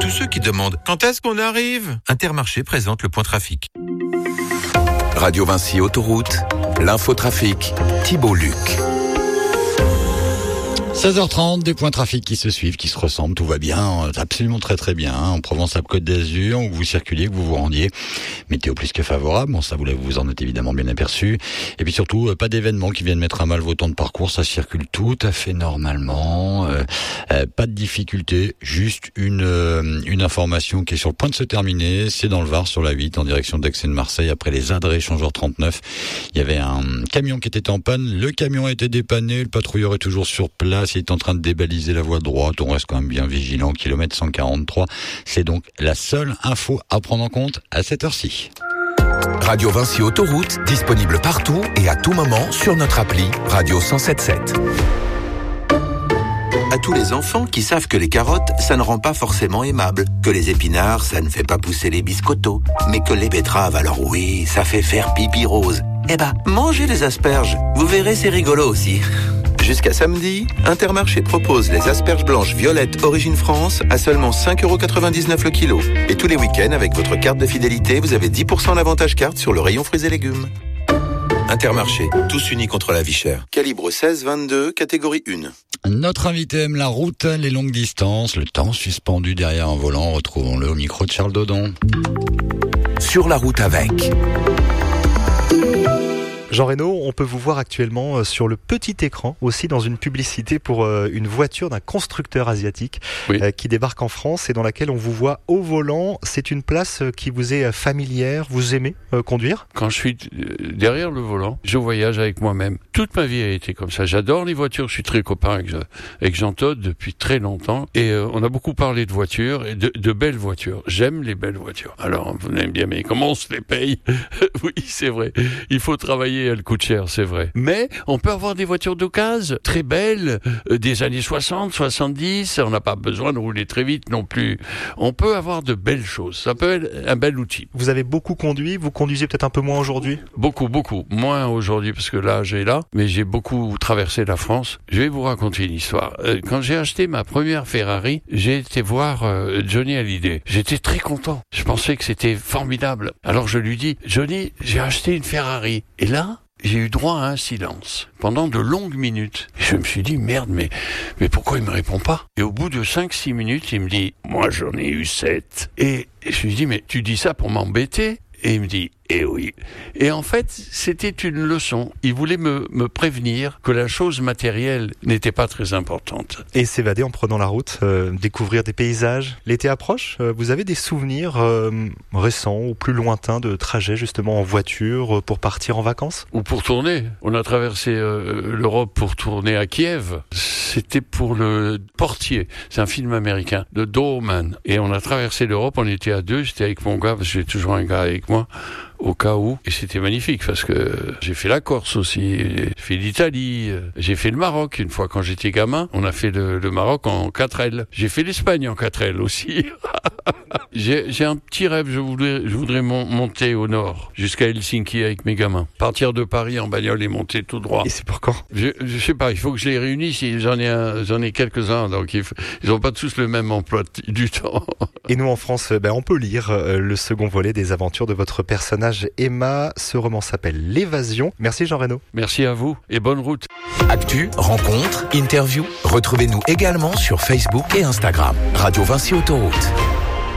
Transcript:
tous ceux qui demandent « Quand est-ce qu'on arrive ?» Intermarché présente le point trafic. Radio Vinci Autoroute, l'infotrafic, Thibault Luc. 16h30, des points trafic qui se suivent, qui se ressemblent, tout va bien, absolument très très bien, en Provence-Alpes-Côte d'Azur, où vous circuliez, que vous vous rendiez. Météo plus que favorable, bon ça vous en êtes évidemment bien aperçu. Et puis surtout, pas d'événements qui viennent mettre à mal vos temps de parcours, ça circule tout à fait normalement, pas de difficulté, juste une information qui est sur le point de se terminer, c'est dans le Var sur la 8, en direction d'Aix et de Marseille, après les Adrets échangeurs 39. Il y avait un camion qui était en panne, le camion a été dépanné, le patrouilleur est toujours sur place, il est en train de débaliser la voie de droite, on reste quand même bien vigilant, kilomètre 143. C'est donc la seule info à prendre en compte à cette heure-ci. Radio Vinci Autoroute, disponible partout et à tout moment sur notre appli Radio 107.7. À tous les enfants qui savent que les carottes, ça ne rend pas forcément aimable, que les épinards, ça ne fait pas pousser les biscottos, mais que les betteraves, alors oui, ça fait faire pipi rose. Eh ben, mangez les asperges, vous verrez, c'est rigolo aussi. Jusqu'à samedi, Intermarché propose les asperges blanches violettes Origine France à seulement 5,99€ le kilo. Et tous les week-ends, avec votre carte de fidélité, vous avez 10% d'avantage carte sur le rayon fruits et légumes. Intermarché, tous unis contre la vie chère. Calibre 16-22, catégorie 1. Notre invité aime la route, les longues distances, le temps suspendu derrière un volant. Retrouvons-le au micro de Charles Dodon. Sur la route avec... Jean Reynaud, on peut vous voir actuellement sur le petit écran, aussi dans une publicité pour une voiture d'un constructeur asiatique qui débarque en France et dans laquelle on vous voit au volant. C'est une place qui vous est familière, vous aimez conduire ? Quand je suis derrière le volant, je voyage avec moi-même. Toute ma vie a été comme ça. J'adore les voitures, je suis très copain avec Jean Todt depuis très longtemps. Et on a beaucoup parlé de voitures, et de belles voitures. J'aime les belles voitures. Alors, vous aimez bien, mais comment on se les paye ? Oui, c'est vrai. Il faut travailler. Elle coûte cher, c'est vrai. Mais on peut avoir des voitures d'occasion très belles, des années 60, 70. On n'a pas besoin de rouler très vite non plus. On peut avoir de belles choses. Ça peut être un bel outil. Vous avez beaucoup conduit. Vous conduisez peut-être un peu moins aujourd'hui ? Beaucoup. Moins aujourd'hui parce que l'âge est là. Mais j'ai beaucoup traversé la France. Je vais vous raconter une histoire. Quand j'ai acheté ma première Ferrari, j'ai été voir Johnny Hallyday. J'étais très content. Je pensais que c'était formidable. Alors je lui dis, Johnny, j'ai acheté une Ferrari. Et là, j'ai eu droit à un silence pendant de longues minutes. Et je me suis dit, merde, mais pourquoi il me répond pas ? Et au bout de 5-6 minutes, il me dit, moi j'en ai eu 7. Et je lui dis, mais tu dis ça pour m'embêter ? Et il me dit, eh oui. Et en fait, c'était une leçon. Il voulait me prévenir que la chose matérielle n'était pas très importante. Et s'évader en prenant la route, découvrir des paysages. L'été approche, vous avez des souvenirs récents ou plus lointains de trajets justement en voiture pour partir en vacances ? Ou pour tourner. On a traversé l'Europe pour tourner à Kiev. C'était pour le Portier. C'est un film américain de Doorman. Et on a traversé l'Europe, on était à deux. J'étais avec mon gars, parce que j'ai toujours un gars avec moi, au cas où. Et c'était magnifique parce que j'ai fait la Corse aussi, j'ai fait l'Italie, j'ai fait le Maroc une fois quand j'étais gamin. On a fait le Maroc en 4L. J'ai fait l'Espagne en 4L aussi. J'ai un petit rêve, je voudrais monter au nord, jusqu'à Helsinki avec mes gamins. Partir de Paris en bagnole et monter tout droit. Et c'est pour quand ? Je sais pas, il faut que je les réunisse. J'en ai quelques-uns, donc ils ont pas tous le même emploi du temps. Et nous en France, on peut lire le second volet des aventures de votre personnage Emma. Ce roman s'appelle L'Évasion. Merci Jean Reynaud. Merci à vous et bonne route. Actu, rencontres, interviews. Retrouvez-nous également sur Facebook et Instagram. Radio Vinci Autoroute.